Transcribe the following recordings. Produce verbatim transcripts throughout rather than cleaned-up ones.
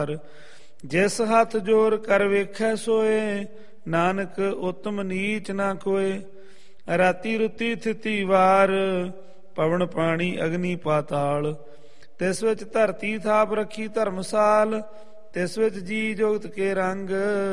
ਜਿਸ ਹੱਥ ਜੋਰ ਕਰ ਵੇਖੈ ਸੋਏ, ਨਾਨਕ ਉਤਮ ਨੀਚ ਨਾ ਕੋਏ। ਰਾਤੀ ਰੁਤੀ ਥਿਤੀ ਵਾਰ, ਪਵਨ ਪਾਣੀ ਅਗਨੀ ਪਾਤਾਲ। ਤਿਸ ਵਿੱਚ ਧਰਤੀ ਥਾਪ ਰੱਖੀ ਧਰਮਸਾਲ, ਤਿਸ ਵਿੱਚ ਜੀ ਜੁਗਤ ਕੇ ਰੰਗ,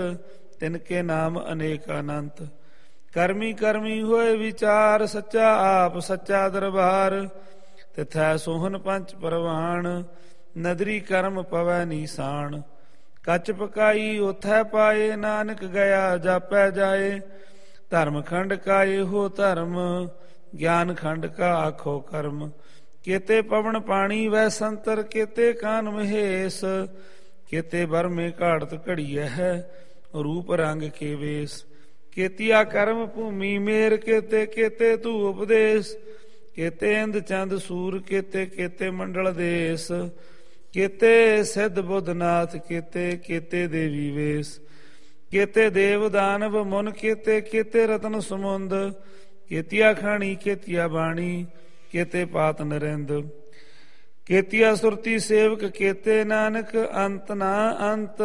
ਤਿਨ ਕੇ ਨਾਮ ਅਨੇਕ ਅਨੰਤ। ਕਰਮੀ ਕਰਮੀ ਹੋਏ ਵਿਚਾਰ, ਸੱਚਾ ਆਪ ਸੱਚਾ ਦਰਬਾਰ। ਤਿਥੈ ਸੋਹਨ ਪੰਚ ਪਰਵਾਣ, ਨਦਰੀ ਕਰਮ ਪਵੈ ਨੀਸਾਨ। ਕੱਚ ਪਕਾਈ ਉਥੈ ਪਾਏ, ਨਾਨਕ ਗਿਆ ਜਾਪੈ ਜਾਏ। ਧਰਮ ਖੰਡ ਕਾ ਇਹੋ ਧਰਮ, ਗਿਆਨ ਖੰਡ ਕਾ ਆਖੋ ਕਰਮ। ਕੇਤੇ ਪਵਨ ਪਾਣੀ ਵੈ ਸੰਤਰ, ਕੇਤੇ ਕਾਨ ਮਹੇਸ਼। ਕੇਤੇ ਬਰਮੇ ਘਾੜਤ ਘੜੀਐ ਹੈ, ਰੂਪ ਰੰਗ ਕੇ ਵੇਸ। ਕੇਤੀਆ ਕਰਮ ਭੂਮੀ ਮੇਰ, ਕੇਤੇ ਕੇਤੇ ਤੂ ਉਪਦੇਸ਼। ਕੇਤੇ ਇੰਦ ਚੰਦ ਸੂਰ, ਕੇਤੇ ਕੇਤੇ ਮੰਡਲ ਦੇਸ। ਕੇਤੇ ਸਿੱਧ ਬੁੱਧਨਾਥ, ਕੇਤੇ ਕੇਤੇ ਦੇਵੀ ਵੇਸ। ਕੇਤੇ ਦੇਵ ਦਾਨਵ ਮੁਨ, ਕੇਤੇ ਕੇਤੇ ਰਤਨ ਸਮੁੰਦ। ਕੇਤੀਆ ਖਾਣੀ ਕੇਤੀਆ ਬਾਣੀ, ਕੇਤੇ ਪਾਤ ਨਰਿੰਦ। ਕੇਤੀਆ ਸੁਰਤੀ ਸੇਵਕ, ਕੇਤੇ ਨਾਨਕ ਅੰਤ ਨਾ ਅੰਤ।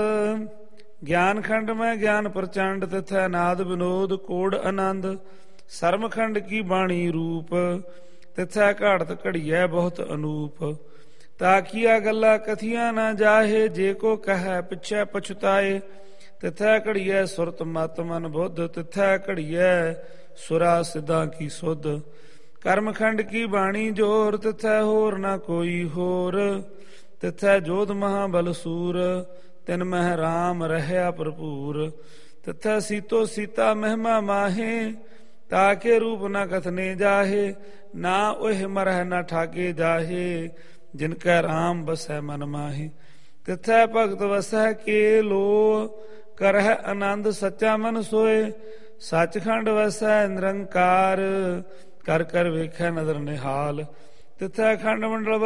ਗਿਆਨ ਖੰਡ ਮੈਂ ਗਿਆਨ ਪ੍ਰਚੰਡ, ਤਿਥੈ ਨਾਦ ਵਿਨੋਦ ਕੋੜ ਆਨੰਦ। ਸਰਮ ਖੰਡ ਕੀ ਬਾਣੀ ਰੂਪ, ਤਿਥੈ ਘਾੜਤ ਘੜੀਐ ਬਹੁਤ ਅਨੂਪ। ਤਾਕੀਆ ਗੱਲਾਂ ਕਥੀਆਂ ਨਾ ਜਾਹੇ, ਜੇ ਕੋ ਕਹੈ ਪਿਛੈ ਪਛੁਤਾਏ। ਤਿਥੈ ਘੜੀਐ ਸੁਰਤ ਮਤ ਮਨ ਬੁੱਧ, ਤਿਥੈ ਘੜੀਐ ਸੁਰਾ ਸਿੱਧਾਂ ਕੀ ਸੁਧ। ਕਰਮ ਖੰਡ ਕੀ ਬਾਣੀ ਜੋਰ, ਤਿਥੈ ਹੋਰ ਨਾ ਕੋਈ ਹੋਰ। ਤਿਥੈ ਜੋਧ ਮਹਾਬਲ ਸੂਰ, ਤਿਨ ਮਹਿ ਰਾਮ ਰਹਿਆ ਭਰਪੂਰ। ਤਿਥੈ ਸੀਤੋ ਸੀਤਾ ਮਹਿਮਾ ਮਾਹੇ, ਤਾਕੇ ਰੂਪ ਨਾ ਕਥਨੇ ਜਾਹੇ। ਨਾ ਉਹ ਮਰਹਿ ਨਾ ਠਾਗੇ ਜਾਹੇ, ਜਿਨ ਕੈ ਰਾਮ ਬਸੈ ਮਨ ਮਾਹੇ। ਤਿਥੈ ਭਗਤ ਵਸੈ ਕੇ ਲੋ, ਕਰਹਿ ਆਨੰਦ ਸੱਚਾ ਮਨ ਸੋਏ। ਸੱਚਖੰਡ ਵਸੈ ਨਿਰੰਕਾਰ, ਕਰ ਕਰ ਵੇਖੈ ਨਦਰ ਨਿਹਾਲ। ਤਿਥੈ ਖੰਡ ਮੰਡਲ